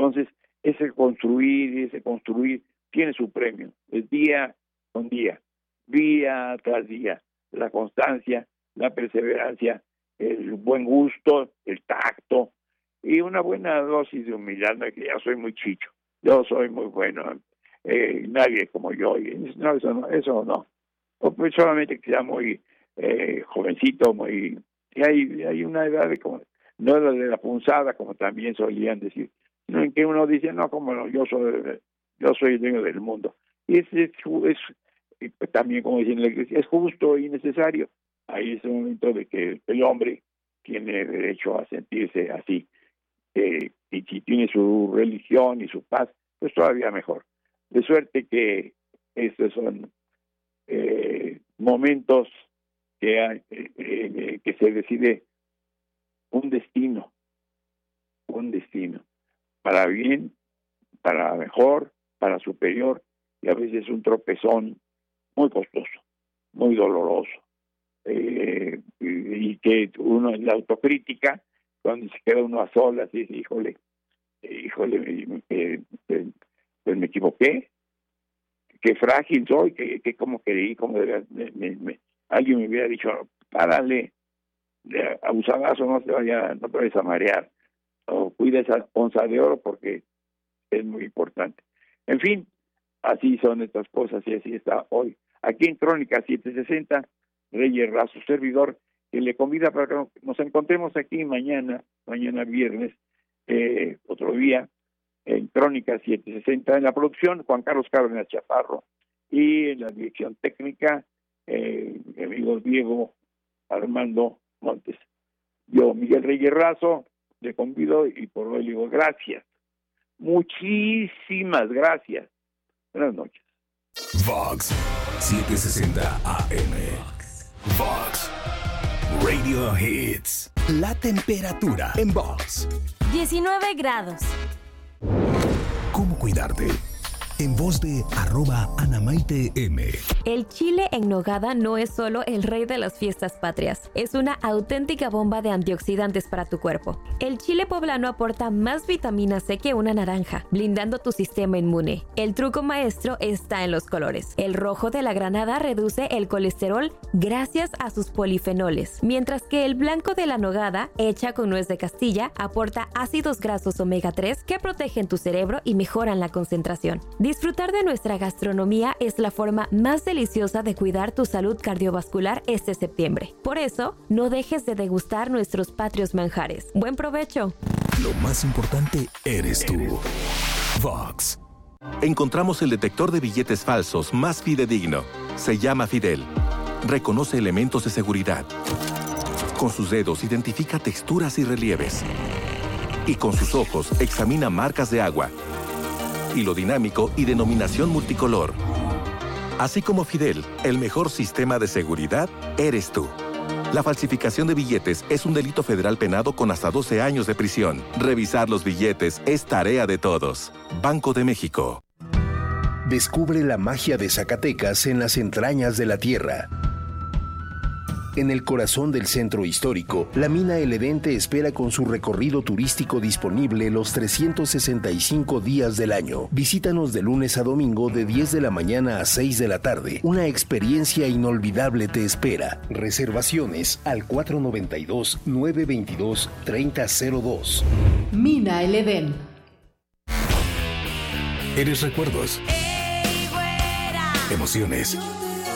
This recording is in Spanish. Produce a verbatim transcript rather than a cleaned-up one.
Entonces, ese construir, ese construir, tiene su premio, es día con día, día tras día, la constancia, la perseverancia, el buen gusto, el tacto y una buena dosis de humildad, no es que ya soy muy chicho, yo soy muy bueno, eh, nadie como yo, y no, eso no, eso no, o pues solamente que sea muy eh, jovencito, muy, y hay, hay una edad de como, no la de la punzada, como también solían decir, sino en que uno dice, no, como no, yo soy, yo soy el dueño del mundo, y es, es, es también, como dicen en la iglesia, es justo y necesario. Ahí es un momento de que el hombre tiene derecho a sentirse así, eh, y si tiene su religión y su paz, pues todavía mejor. De suerte que estos son eh, momentos que, hay, eh, eh, que se decide un destino, un destino, para bien, para mejor, para superior, y a veces un tropezón muy costoso, muy doloroso. Eh, y, y que uno en la autocrítica, cuando se queda uno a solas, dice, híjole, híjole, eh, eh, pues me equivoqué, qué frágil soy, que, que como creí, como me, me, me, alguien me hubiera dicho, párale, abusadazo, no te vaya, no te vayas a marear, o cuida esa onza de oro porque es muy importante. En fin, así son estas cosas y así está hoy. Aquí en Crónica setecientos sesenta, Reyes Razo, servidor, que le convida para que nos encontremos aquí mañana, mañana viernes, eh, otro día, en Crónica setecientos sesenta, en la producción, Juan Carlos Cárdenas Chaparro, y en la dirección técnica, eh, mi amigo Diego Armando Montes. Yo, Miguel Reyes Razo, le convido y por hoy le digo gracias, muchísimas gracias. Buenas noches. Vox setecientos sesenta A M. Vox Radio Hits. La temperatura en Vox. diecinueve grados. ¿Cómo cuidarte? En voz de arroba Anamaite M. El chile en nogada no es solo el rey de las fiestas patrias, es una auténtica bomba de antioxidantes para tu cuerpo. El chile poblano aporta más vitamina C que una naranja, blindando tu sistema inmune. El truco maestro está en los colores. El rojo de la granada reduce el colesterol gracias a sus polifenoles, mientras que el blanco de la nogada, hecha con nuez de Castilla, aporta ácidos grasos omega tres que protegen tu cerebro y mejoran la concentración. Disfrutar de nuestra gastronomía es la forma más deliciosa de cuidar tu salud cardiovascular este septiembre. Por eso, no dejes de degustar nuestros patrios manjares. ¡Buen provecho! Lo más importante eres tú. Vox. Encontramos el detector de billetes falsos más fidedigno. Se llama Fidel. Reconoce elementos de seguridad. Con sus dedos identifica texturas y relieves. Y con sus ojos examina marcas de agua, hilo dinámico y denominación multicolor. Así como Fidel, el mejor sistema de seguridad eres tú. La falsificación de billetes es un delito federal penado con hasta doce años de prisión. Revisar los billetes es tarea de todos. Banco de México. Descubre la magia de Zacatecas en las entrañas de la tierra. En el corazón del centro histórico, la mina El Edén te espera con su recorrido turístico disponible los trescientos sesenta y cinco días del año. Visítanos de lunes a domingo de diez de la mañana a seis de la tarde. Una experiencia inolvidable te espera. Reservaciones al cuatro nueve dos, nueve dos dos, tres cero cero dos. Mina El Edén. Eres recuerdos. Emociones.